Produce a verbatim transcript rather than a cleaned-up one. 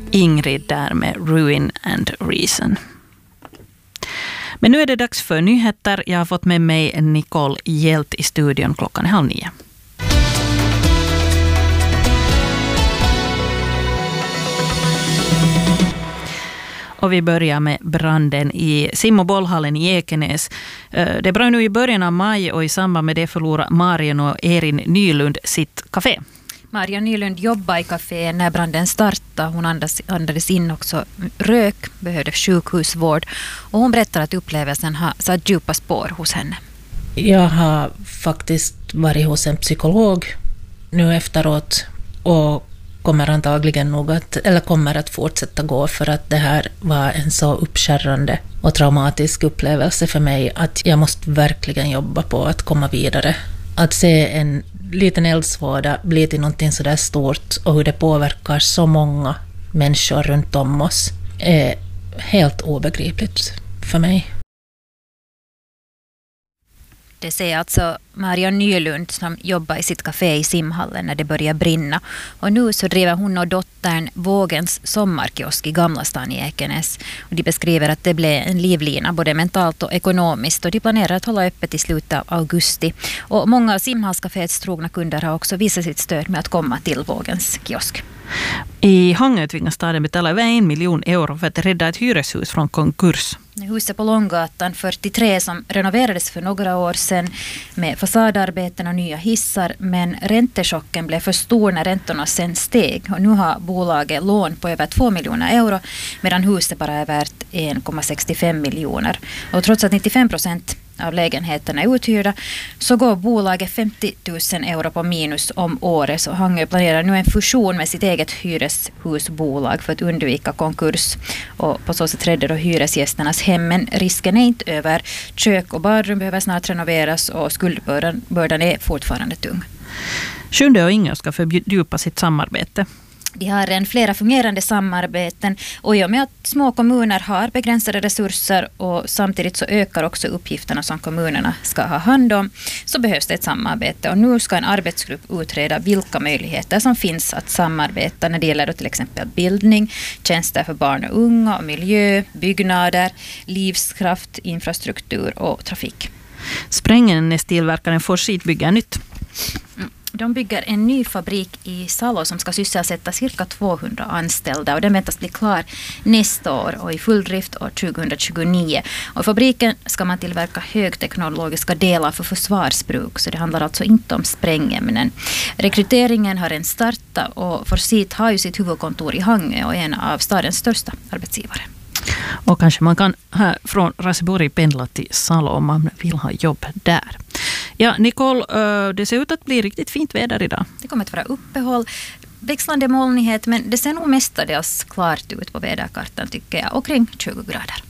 Ingrid där med Ruin and Reason. Men nu är det dags för nyheter. Jag har fått med mig Nicole Hjelt i studion klockan halv nio. Och vi börjar med branden i sim- och bollhallen i Ekenäs. Det brann nu i början av maj och i samband med det förlorar Marian och Erin Nylund sitt café. Maria Nylund jobbade i café när branden startade. Hon andades, andades in också rök, behövde sjukhusvård. Och hon berättar att upplevelsen har satt djupa spår hos henne. Jag har faktiskt varit hos en psykolog nu efteråt och kommer antagligen nog att, eller kommer att fortsätta gå, för att det här var en så uppskärrande och traumatisk upplevelse för mig att jag måste verkligen jobba på att komma vidare. Att se en liten eldsvåda bli till någonting så där stort och hur det påverkar så många människor runt om oss är helt obegripligt för mig. Det säger alltså Maria Nylund som jobbar i sitt café i simhallen när det börjar brinna. Och nu så driver hon och dottern Vågens sommarkiosk i Gamla stan i Ekenäs. Och de beskriver att det blev en livlina både mentalt och ekonomiskt. Och de planerar att hålla öppet i slutet av augusti. Och många av simhallscaféets trogna kunder har också visat sitt stöd med att komma till Vågens kiosk. I Hangö tvingas staden betala över en miljon euro för att rädda ett hyreshus från konkurs. Huset på Långgatan fyrtiotre som renoverades för några år sedan med fasadarbeten och nya hissar, men räntechocken blev för stor när räntorna sen steg. Och nu har bolaget lån på över två miljoner euro medan huset bara är värt en komma sextiofem miljoner. Och trots att nittiofem procent av lägenheterna är uthyrda så går bolaget femtio tusen euro på minus om året. Så Hangö planerar nu en fusion med sitt eget hyreshusbolag för att undvika konkurs. Och på så sätt räddar då hyresgästernas hem, men risken är inte över. Kök och badrum behöver snart renoveras och skuldbördan bördan är fortfarande tung. Sjunde och Inge ska fördjupa sitt samarbete. De har en flera fungerande samarbeten och i och med att små kommuner har begränsade resurser och samtidigt så ökar också uppgifterna som kommunerna ska ha hand om, så behövs det ett samarbete. Och nu ska en arbetsgrupp utreda vilka möjligheter som finns att samarbeta när det gäller till exempel bildning, tjänster för barn och unga, och miljö, byggnader, livskraft, infrastruktur och trafik. Sprängämnestillverkaren Forsit bygger nytt. Mm. De bygger en ny fabrik i Salo som ska sysselsätta cirka tvåhundra anställda, och den väntas bli klar nästa år och i full drift år tjugohundratjugonio. Och i fabriken ska man tillverka högteknologiska delar för försvarsbruk, så det handlar alltså inte om sprängämnen. Rekryteringen har en startat och Forsit har ju sitt huvudkontor i Hangö och är en av stadens största arbetsgivare. Och kanske man kan här från Raseborg pendla till Salo om man vill ha jobb där. Ja, Nicole, det ser ut att bli riktigt fint väder idag. Det kommer att vara uppehåll, växlande molnighet, men det ser nog mestadels klart ut på väderkartan tycker jag, och kring tjugo grader.